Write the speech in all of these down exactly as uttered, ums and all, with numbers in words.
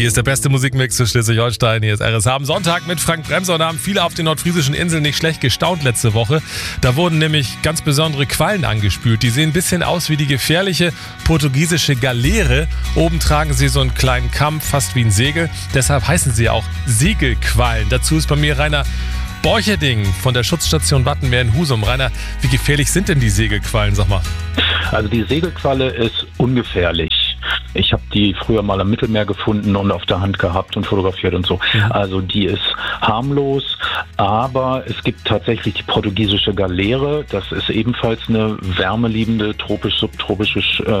Hier ist der beste Musikmix für Schleswig-Holstein. Hier ist R S H am Sonntag mit Frank Bremser. Und da haben viele auf den nordfriesischen Inseln nicht schlecht gestaunt letzte Woche. Da wurden nämlich ganz besondere Quallen angespült. Die sehen ein bisschen aus wie die gefährliche portugiesische Galeere. Oben tragen sie so einen kleinen Kamm, fast wie ein Segel. Deshalb heißen sie auch Segelquallen. Dazu ist bei mir Rainer Borcherding von der Schutzstation Wattenmeer in Husum. Rainer, wie gefährlich sind denn die Segelquallen, sag mal? Also die Segelqualle ist ungefährlich. Ich habe die früher mal am Mittelmeer gefunden und auf der Hand gehabt und fotografiert und so. Mhm. Also die ist harmlos, aber es gibt tatsächlich die portugiesische Galeere. Das ist ebenfalls eine wärmeliebende, tropisch-subtropische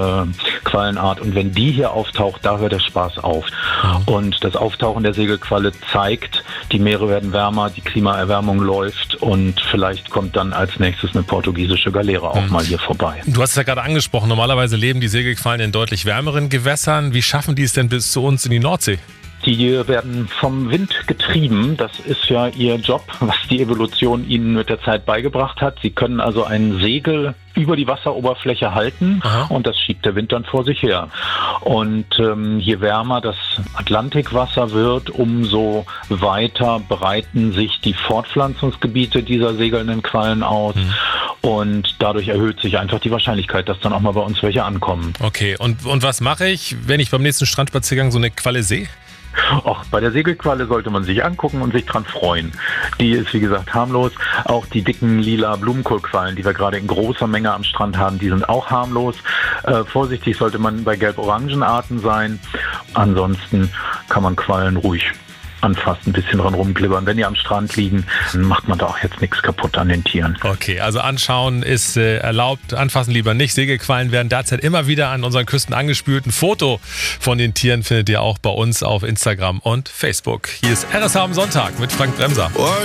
äh, Quallenart. Und wenn die hier auftaucht, da hört der Spaß auf. Mhm. Und das Auftauchen der Segelqualle zeigt, die Meere werden wärmer, die Klimaerwärmung läuft und vielleicht kommt dann als nächstes eine portugiesische Galeere auch mhm. mal hier vorbei. Du hast es ja gerade angesprochen, normalerweise leben die Segelquallen in deutlich wärmeren Gewässern. Wie schaffen die es denn bis zu uns in die Nordsee? Die werden vom Wind getrieben. Das ist ja ihr Job, was die Evolution ihnen mit der Zeit beigebracht hat. Sie können also ein Segel über die Wasseroberfläche halten. Aha. Und das schiebt der Wind dann vor sich her. Und ähm, je wärmer das Atlantikwasser wird, umso weiter breiten sich die Fortpflanzungsgebiete dieser segelnden Quallen aus. Mhm. Und dadurch erhöht sich einfach die Wahrscheinlichkeit, dass dann auch mal bei uns welche ankommen. Okay, und, und was mache ich, wenn ich beim nächsten Strandspaziergang so eine Qualle sehe? Auch bei der Segelqualle sollte man sich angucken und sich dran freuen. Die ist, wie gesagt, harmlos. Auch die dicken lila Blumenkohlquallen, die wir gerade in großer Menge am Strand haben, die sind auch harmlos. Äh, vorsichtig sollte man bei gelb-orangen Arten sein. Ansonsten kann man Quallen ruhig anfassen, ein bisschen dran rumglibbern. Wenn die am Strand liegen, dann macht man da auch jetzt nichts kaputt an den Tieren. Okay, also anschauen ist äh, erlaubt, anfassen lieber nicht. Segelquallen werden derzeit immer wieder an unseren Küsten angespült. Ein Foto von den Tieren findet ihr auch bei uns auf Instagram und Facebook. Hier ist R S H am Sonntag mit Frank Bremser.